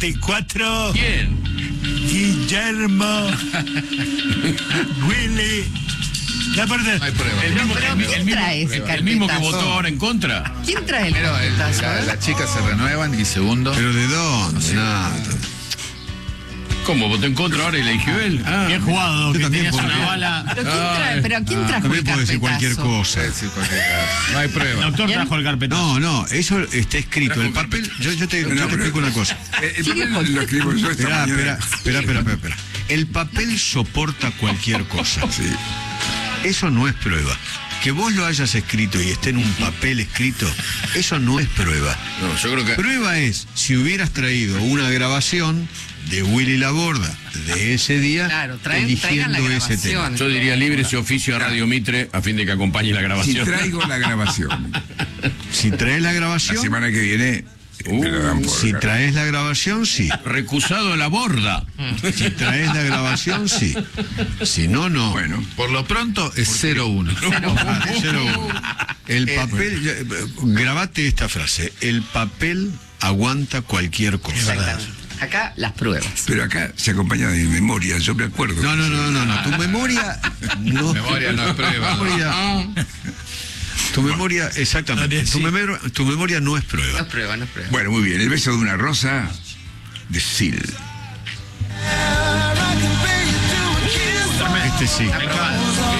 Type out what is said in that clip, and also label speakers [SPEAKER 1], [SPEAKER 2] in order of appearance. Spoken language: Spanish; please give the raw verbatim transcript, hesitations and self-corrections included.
[SPEAKER 1] T cuatro.
[SPEAKER 2] ¿Quién?
[SPEAKER 1] Guillermo. Willy. La parte.
[SPEAKER 3] No hay prueba.
[SPEAKER 2] El mismo,
[SPEAKER 4] pero
[SPEAKER 2] el,
[SPEAKER 4] ¿quién
[SPEAKER 2] el mismo-
[SPEAKER 4] trae ese
[SPEAKER 2] el mismo que
[SPEAKER 4] carpetazo?
[SPEAKER 2] votó ahora en contra.
[SPEAKER 4] ¿Quién trae el
[SPEAKER 3] Primero, el-
[SPEAKER 4] carpetazo?
[SPEAKER 3] la- las chicas se renuevan y segundo.
[SPEAKER 5] ¿Pero de dónde? Nada.
[SPEAKER 2] ¿Cómo? ¿Votó en contra ahora y la eligió él? Ah,
[SPEAKER 1] Bien jugado,
[SPEAKER 5] Yo
[SPEAKER 1] que
[SPEAKER 5] también
[SPEAKER 1] tenías
[SPEAKER 5] podría.
[SPEAKER 1] una bala.
[SPEAKER 4] ¿Pero quién, trae, pero ¿quién trajo
[SPEAKER 5] También
[SPEAKER 4] el
[SPEAKER 5] puedo decir
[SPEAKER 4] carpetazo?
[SPEAKER 5] cualquier cosa.
[SPEAKER 3] Puede decir cualquier cosa. No hay
[SPEAKER 1] El
[SPEAKER 3] prueba.
[SPEAKER 1] doctor
[SPEAKER 4] ¿Quién?
[SPEAKER 1] trajo el carpetazo.
[SPEAKER 5] No, no, eso está escrito. El papel, yo, yo te, yo te explico una cosa.
[SPEAKER 6] El papel lo escribo yo esta
[SPEAKER 5] Espera,
[SPEAKER 6] mañana.
[SPEAKER 5] espera, espera, espera, espera, espera. El papel soporta cualquier cosa.
[SPEAKER 6] Sí.
[SPEAKER 5] Eso no es prueba. Que vos lo hayas escrito y esté en un papel escrito, eso no es prueba.
[SPEAKER 2] no, yo creo que...
[SPEAKER 5] Prueba es si hubieras traído una grabación de Willy Laborda de ese día,
[SPEAKER 4] Claro, traen- traigan
[SPEAKER 5] eligiendo
[SPEAKER 4] la
[SPEAKER 5] ese tema.
[SPEAKER 4] grabación.
[SPEAKER 2] Yo diría libre ese oficio a Radio Mitre a fin de que acompañe la
[SPEAKER 6] Si
[SPEAKER 2] grabación.
[SPEAKER 6] traigo la grabación,
[SPEAKER 5] Si traes la
[SPEAKER 6] la
[SPEAKER 5] grabación,
[SPEAKER 6] semana que viene,
[SPEAKER 2] Uh,
[SPEAKER 6] me lo dan por
[SPEAKER 5] si traes la grabación, sí.
[SPEAKER 2] Recusado a la borda.
[SPEAKER 5] Si traes la grabación, sí. Si no, no.
[SPEAKER 6] Bueno,
[SPEAKER 3] Por lo pronto es cero uno.
[SPEAKER 5] Ah, cero uno. El papel, ya, eh, grabate esta frase, el papel aguanta cualquier cosa.
[SPEAKER 4] Exactamente. Acá las pruebas.
[SPEAKER 6] pero acá se acompaña de memoria, yo me acuerdo.
[SPEAKER 5] No, no, no, no, no, tu memoria no.
[SPEAKER 3] Memoria no es prueba.
[SPEAKER 5] Tu memoria, tu memoria, exactamente, tu memoria, tu memoria no es
[SPEAKER 4] No
[SPEAKER 5] prueba.
[SPEAKER 4] es prueba, no es prueba.
[SPEAKER 6] Bueno, muy bien, el beso de una rosa de Sil.
[SPEAKER 5] Este sí.
[SPEAKER 4] Aprobado.